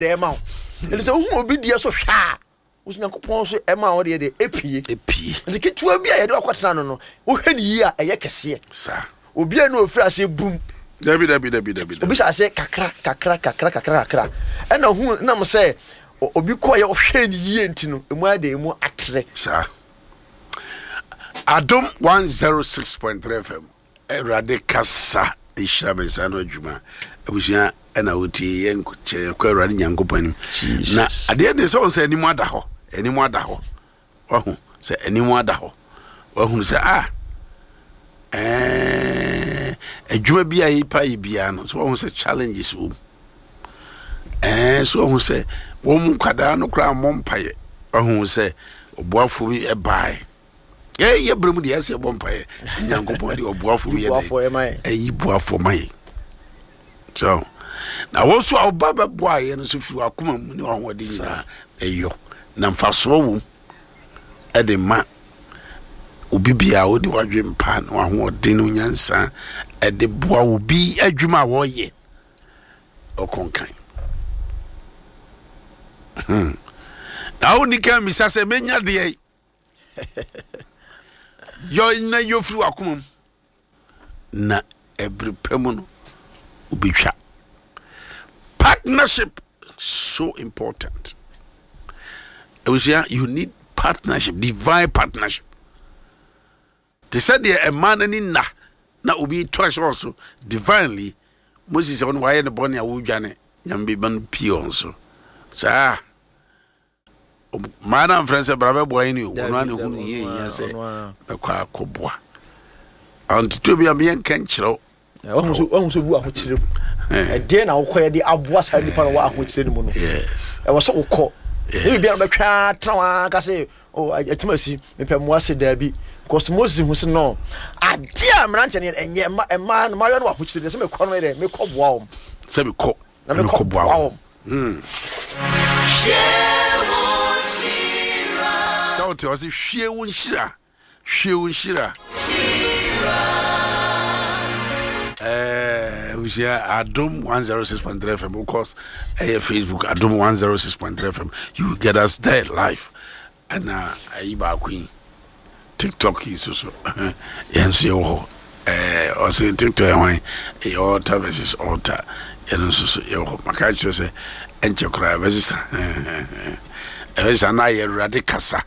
de ma ele se hu obi die so hwa wo nyankopon so e ma wo de epie nti ketua bi a ye de akotena no wo hwe ni yi a eye kese sa obi a no ofira se bum dabi obi sa se kakra e na hu na mo se obi ko ye hwe ni yi enti no emu ade emu atre sa Adom 106.3 FM Erade kasa ishira bensano adwuma abusia na woti yenche kwa Erade nyankopani na ade de so se enimu ada ho wahu se enimu ada ho wahu se adwuma bia yipa yibia no so wahu se challenges wo so wahu se wo mu kwada no kra mompaye wahu se oboafo bi ebae ye bremu de ase bompaye nyankopon de oboafo bi ye ayi boafo mai so na wo so obaba boaye no so fi akoma mu ne ho de nyina eyo na mfaso wo e de ma obibia wo de wadwe mpa na ho de no nyansa e de boa wo bi adwuma wo ye okonkan na oni kan mi sase menya de yo na yo fru akomam na every pemuno ubitwa partnership so important. You need partnership, divine partnership. They said there a man in na ubi twice also divinely. Moses on why the bonny a wujane yambi ban pio also. Sa man and friends brother boy ni one who ye say a kwa kobwa. And to be a man can chiro. So bu ahochire de na wo di aboa sa nipa no wa ahochire ni mu no yes e wo so wo e bia no betwa trawa ka se o atimasi mepɛ mo ase da bi cosmos hu se no adia mranche ne enye ma no ma yo no ahochire de se me kɔ no de me kɔ boa wo se me kɔ me kɔ boa wo so te o se hwie wo nshira we see Adom 106.3 FM, of course, Facebook Adom 106.3 FM. You get us there live, and Aiba Queen TikTok is also yes yo also TikTok why altar versus altar and also yo makacho say enchokra versus versus na ye radicasa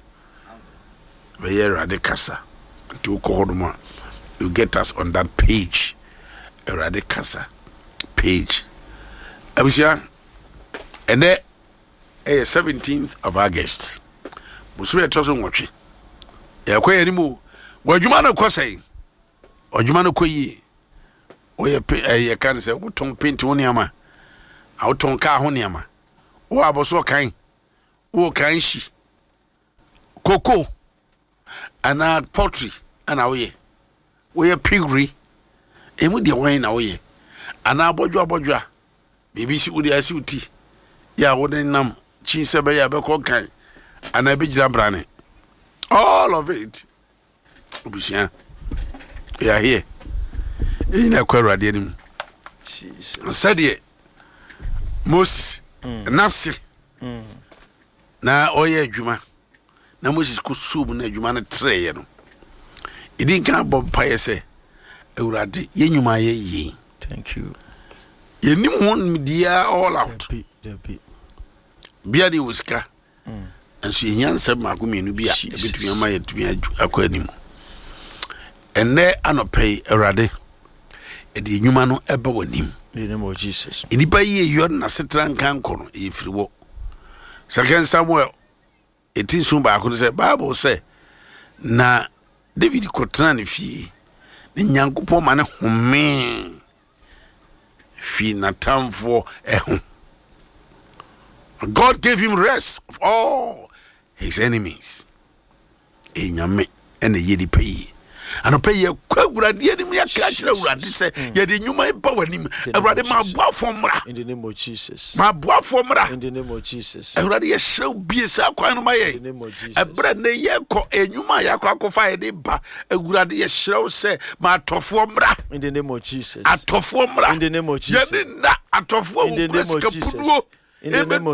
we ye radicasa to call you get us on that page. Erade Kasa page. Abusia, and there 17th of August. Busuya tozo ngochi. Ya kwa animu. Wajumana kwa say. Wajumana kwa yi. Oye kan say uton paint honiama. Auton ka honiama. O aboso kan. O kan shi. Cocoa. Ana poultry. Ana oye. Oye piggery. Emu de wine na woye ana abodwa bibi si udi asi uti ya wode nam chi sebe ya be ko kan ana be gira brane all of it obusia ya here ina kwa rade nim Jesus said Moses nafsi na oye adwuma na Moses ko sub na adwuma na treye no idin kan bob paye se Eurade yenyuma ye thank you yenim won media all out bia de wuska anso yenyansa magomenu bia ebetumi ama yetumi akwanim enne anopei Eurade edi nyuma no eba wanim in the name of Jesus enipa ye yon na setran kan kono efiriwo Second Samuel etisun ba akoro say Bible say na David kotana ne fie Nyankopon ma ne home fi natamfo eho. God gave him rest of all his enemies. Enyame ene yedi pay. Ano pay ye kwagurade nim ya ka kira urade se ye de nyuma ba wanim. Urade ma boafo mra. In the name of Jesus. Ma boafo mra. In the name of Jesus. Urade ye hrew bie sa kwan no ma ye. In the name of Jesus. Ebra ne ye ko enyuma ya kwa kofa ye de ba. Urade ye hrew se ma atofo mra. In the name of Jesus. Atofo mra. In the name of Jesus. Ye na atofo in the name of Jesus. in the name